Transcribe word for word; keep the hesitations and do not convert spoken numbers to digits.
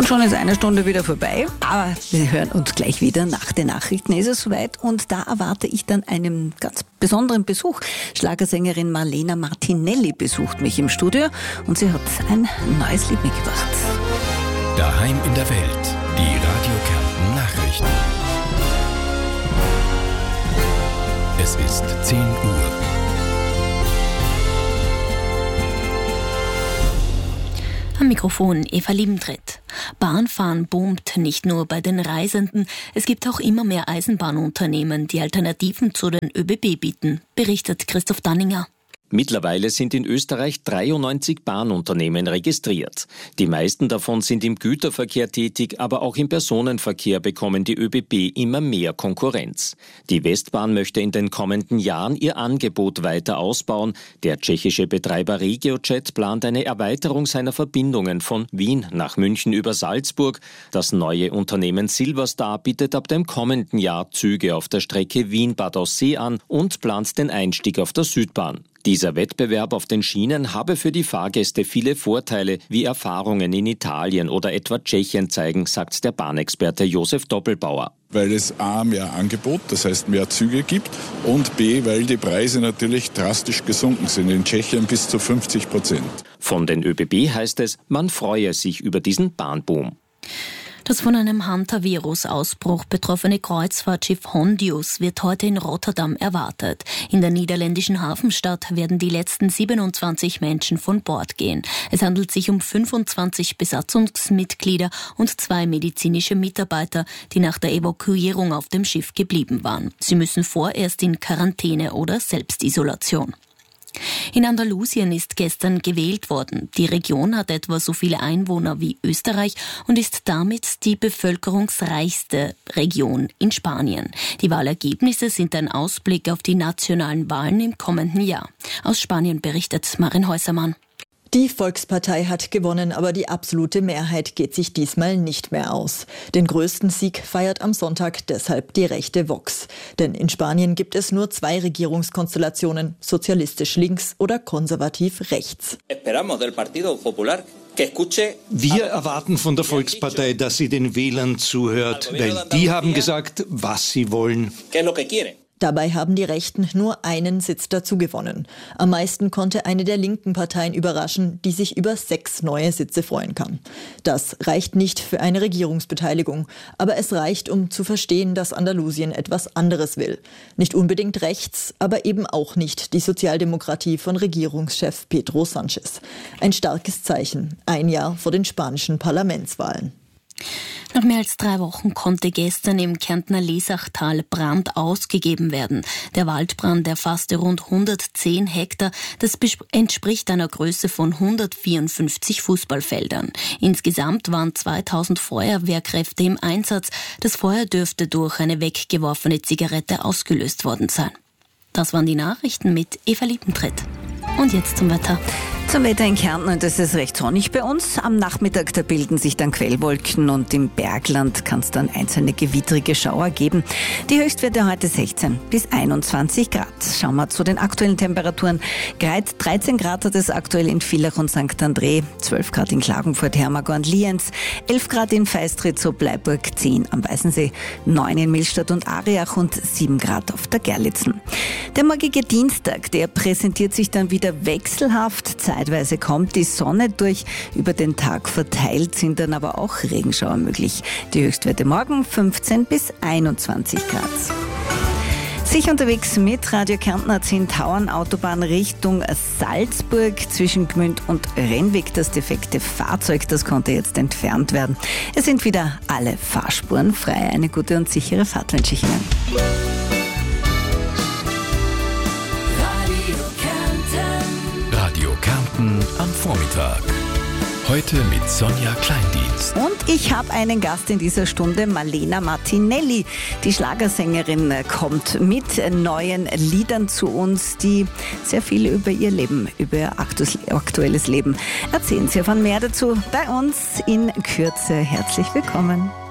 Und schon ist eine Stunde wieder vorbei, aber wir hören uns gleich wieder. Nach den Nachrichten ist es soweit und da erwarte ich dann einen ganz besonderen Besuch. Schlagersängerin Marlena Martinelli besucht mich im Studio und sie hat ein neues Lied mitgebracht. Daheim in der Welt, die Radio Kärnten Nachrichten. Es ist zehn Uhr. Am Mikrofon Eva Liebentritt. Bahnfahren boomt nicht nur bei den Reisenden, es gibt auch immer mehr Eisenbahnunternehmen, die Alternativen zu den ÖBB bieten, berichtet Christoph Danninger. Mittlerweile sind in Österreich dreiundneunzig Bahnunternehmen registriert. Die meisten davon sind im Güterverkehr tätig, aber auch im Personenverkehr bekommen die ÖBB immer mehr Konkurrenz. Die Westbahn möchte in den kommenden Jahren ihr Angebot weiter ausbauen. Der tschechische Betreiber RegioJet plant eine Erweiterung seiner Verbindungen von Wien nach München über Salzburg. Das neue Unternehmen Silverstar bietet ab dem kommenden Jahr Züge auf der Strecke Wien-Bad Aussee an und plant den Einstieg auf der Südbahn. Dieser Wettbewerb auf den Schienen habe für die Fahrgäste viele Vorteile, wie Erfahrungen in Italien oder etwa Tschechien zeigen, sagt der Bahnexperte Josef Doppelbauer. Weil es A, mehr Angebot, das heißt mehr Züge gibt, und B, weil die Preise natürlich drastisch gesunken sind, in Tschechien bis zu fünfzig Prozent. Von den ÖBB heißt es, man freue sich über diesen Bahnboom. Das von einem Hantavirus-Ausbruch betroffene Kreuzfahrtschiff Hondius wird heute in Rotterdam erwartet. In der niederländischen Hafenstadt werden die letzten siebenundzwanzig Menschen von Bord gehen. Es handelt sich um fünfundzwanzig Besatzungsmitglieder und zwei medizinische Mitarbeiter, die nach der Evakuierung auf dem Schiff geblieben waren. Sie müssen vorerst in Quarantäne oder Selbstisolation. In Andalusien ist gestern gewählt worden. Die Region hat etwa so viele Einwohner wie Österreich und ist damit die bevölkerungsreichste Region in Spanien. Die Wahlergebnisse sind ein Ausblick auf die nationalen Wahlen im kommenden Jahr. Aus Spanien berichtet Marin Häusermann. Die Volkspartei hat gewonnen, aber die absolute Mehrheit geht sich diesmal nicht mehr aus. Den größten Sieg feiert am Sonntag deshalb die rechte Vox. Denn in Spanien gibt es nur zwei Regierungskonstellationen, sozialistisch links oder konservativ rechts. Wir erwarten von der Volkspartei, dass sie den Wählern zuhört, weil die haben gesagt, was sie wollen. Dabei haben die Rechten nur einen Sitz dazu gewonnen. Am meisten konnte eine der linken Parteien überraschen, die sich über sechs neue Sitze freuen kann. Das reicht nicht für eine Regierungsbeteiligung, aber es reicht, um zu verstehen, dass Andalusien etwas anderes will. Nicht unbedingt rechts, aber eben auch nicht die Sozialdemokratie von Regierungschef Pedro Sánchez. Ein starkes Zeichen, ein Jahr vor den spanischen Parlamentswahlen. Nach mehr als drei Wochen konnte gestern im Kärntner Lesachtal Brand ausgegeben werden. Der Waldbrand erfasste rund hundertzehn Hektar. Das entspricht einer Größe von hundertvierundfünfzig Fußballfeldern. Insgesamt waren zweitausend Feuerwehrkräfte im Einsatz. Das Feuer dürfte durch eine weggeworfene Zigarette ausgelöst worden sein. Das waren die Nachrichten mit Eva Liebentritt. Und jetzt zum Wetter. Zum Wetter in Kärnten, und es ist recht sonnig bei uns. Am Nachmittag, da bilden sich dann Quellwolken und im Bergland kann es dann einzelne gewittrige Schauer geben. Die Höchstwerte heute sechzehn bis einundzwanzig Grad. Schauen wir zu den aktuellen Temperaturen. Greit dreizehn Grad hat es aktuell in Villach und Sankt André, zwölf Grad in Klagenfurt, Hermagor und Lienz, elf Grad in Feistritz, Bleiburg, zehn am Weißensee, neun in Millstatt und Ariach und sieben Grad auf der Gerlitzen. Der morgige Dienstag, der präsentiert sich dann wieder wechselhaft. Zeitweise kommt die Sonne durch. Über den Tag verteilt sind dann aber auch Regenschauer möglich. Die Höchstwerte morgen fünfzehn bis einundzwanzig Grad. Sicher unterwegs mit Radio Kärnten A zehn Tauern, Autobahn Richtung Salzburg zwischen Gmünd und Rennweg. Das defekte Fahrzeug, das konnte jetzt entfernt werden. Es sind wieder alle Fahrspuren frei. Eine gute und sichere Fahrt wünsche ich Ihnen. Kärnten am Vormittag. Heute mit Sonja Kleindienst. Und ich habe einen Gast in dieser Stunde, Marlena Martinelli. Die Schlagersängerin kommt mit neuen Liedern zu uns, die sehr viel über ihr Leben, über ihr aktuelles Leben erzählen. Sie erfahren mehr dazu bei uns in Kürze. Herzlich willkommen.